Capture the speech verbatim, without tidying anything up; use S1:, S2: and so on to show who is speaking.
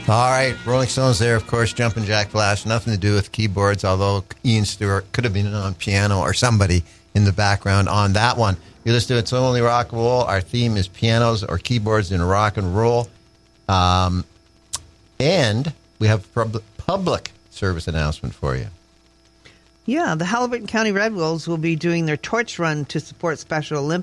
S1: All right, Rolling Stones there, of course, Jumpin' Jack Flash. Nothing to do with keyboards, although Ian Stewart could have been on piano or somebody in the background on that one. You're listening to It's Only Rock and Roll. Our theme is pianos or keyboards in rock and roll. Um, and we have a pub- public service announcement for you.
S2: Yeah, the Haliburton County Red Wolves will be doing their torch run to support Special Olympics.